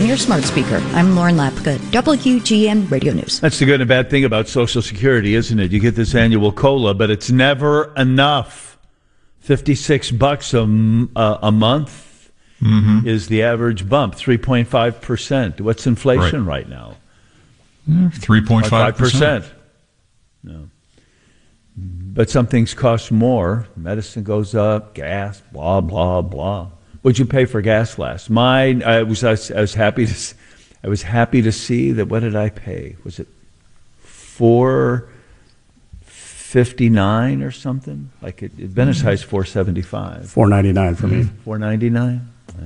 your smart speaker. I'm Lauren Lapka, WGN Radio News. That's the good and bad thing about Social Security, isn't it? You get this annual COLA, but it's never enough. $56 a month is the average bump, 3.5%. What's inflation right now? 3.5%. No. But some things cost more. Medicine goes up, gas, blah, blah, blah. What'd you pay for gas last? Mine, I was happy to see that. What did I pay? Was it $4.59 or something? Like it'd been as high as $4.75. $4.99 for me. $4.99.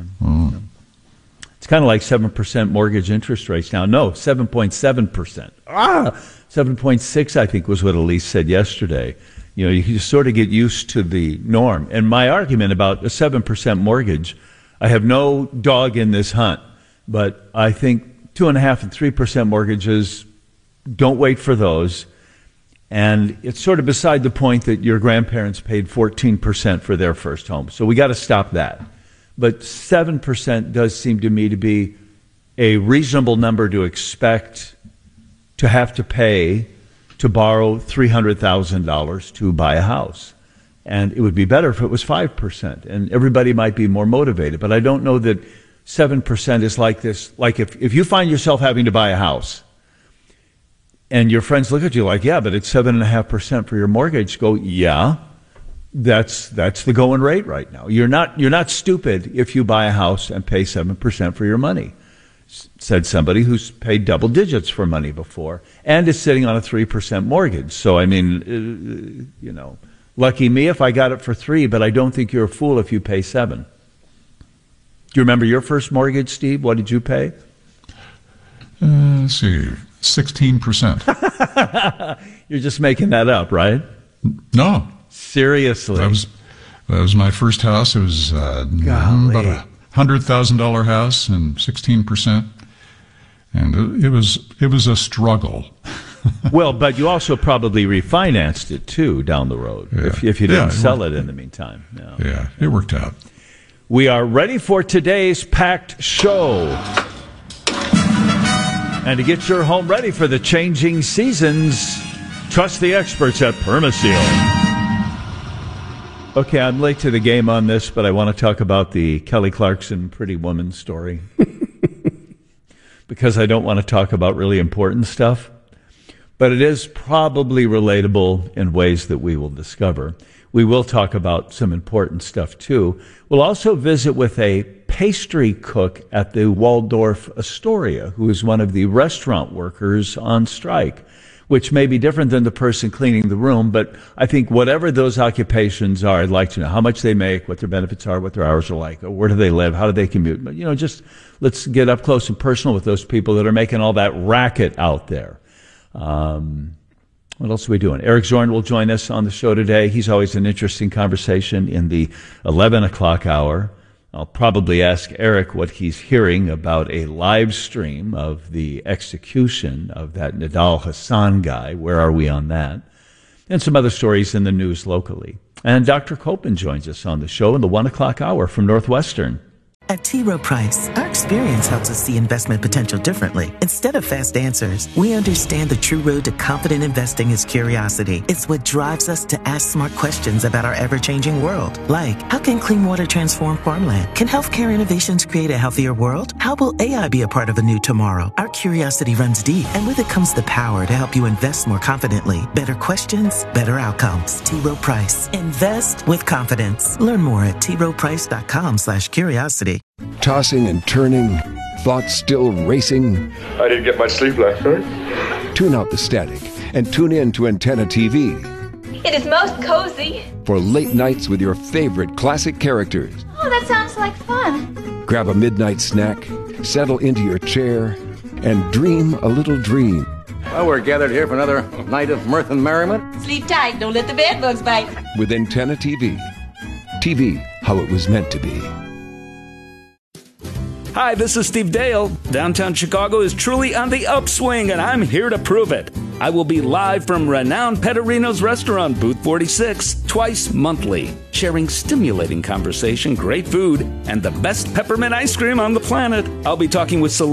It's kind of like 7% mortgage interest rates now. No, 7.7%. 7.6, I think, was what Elise said yesterday. You know, you just sort of get used to the norm. And my argument about a 7% mortgage, I have no dog in this hunt, but I think 2.5% and 3% mortgages, don't wait for those. And it's sort of beside the point that your grandparents paid 14% for their first home. So we got to stop that. But 7% does seem to me to be a reasonable number to expect to have to pay to borrow $300,000 to buy a house. And it would be better if it was 5%, and everybody might be more motivated. But I don't know that 7% is like this. Like if you find yourself having to buy a house and your friends look at you like, yeah, but it's 7.5% for your mortgage, go, yeah, that's the going rate right now. You're not stupid if you buy a house and pay 7% for your money. Said somebody who's paid double digits for money before and is sitting on a 3% mortgage. So, I mean, lucky me if I got it for 3%, but I don't think you're a fool if you pay 7%. Do you remember your first mortgage, Steve? What did you pay? Let's see, 16%. You're just making that up, right? No. Seriously. That was my first house. It was about a $100,000 house and 16%, and it was a struggle. Well, but you also probably refinanced it too down the road if you didn't sell it in the meantime. No. Yeah, it worked out. We are ready for today's packed show, and to get your home ready for the changing seasons, trust the experts at Permaseal. Okay, I'm late to the game on this, but I want to talk about the Kelly Clarkson Pretty Woman story because I don't want to talk about really important stuff, but it is probably relatable in ways that we will discover. We will talk about some important stuff, too. We'll also visit with a pastry cook at the Waldorf Astoria, who is one of the restaurant workers on strike, which may be different than the person cleaning the room, but I think whatever those occupations are, I'd like to know how much they make, what their benefits are, what their hours are like, or where do they live, how do they commute. But, just let's get up close and personal with those people that are making all that racket out there. What else are we doing? Eric Zorn will join us on the show today. He's always an interesting conversation in the 11 o'clock hour. I'll probably ask Eric what he's hearing about a live stream of the execution of that Nidal Hassan guy. Where are we on that? And some other stories in the news locally. And Dr. Copeman joins us on the show in the 1 o'clock hour from Northwestern. At T. Rowe Price, our experience helps us see investment potential differently. Instead of fast answers, we understand the true road to confident investing is curiosity. It's what drives us to ask smart questions about our ever-changing world. Like, how can clean water transform farmland? Can healthcare innovations create a healthier world? How will AI be a part of a new tomorrow? Our curiosity runs deep, and with it comes the power to help you invest more confidently. Better questions, better outcomes. T. Rowe Price. Invest with confidence. Learn more at troweprice.com/curiosity. Tossing and turning, thoughts still racing. I didn't get much sleep last night. Tune out the static and tune in to Antenna TV. It is most cozy. For late nights with your favorite classic characters. Oh, that sounds like fun. Grab a midnight snack, settle into your chair, and dream a little dream. Well, we're gathered here for another night of mirth and merriment. Sleep tight, don't let the bed bugs bite. With Antenna TV. TV, how it was meant to be. Hi, this is Steve Dale. Downtown Chicago is truly on the upswing, and I'm here to prove it. I will be live from renowned Petterino's restaurant, Booth 46, twice monthly, sharing stimulating conversation, great food, and the best peppermint ice cream on the planet. I'll be talking with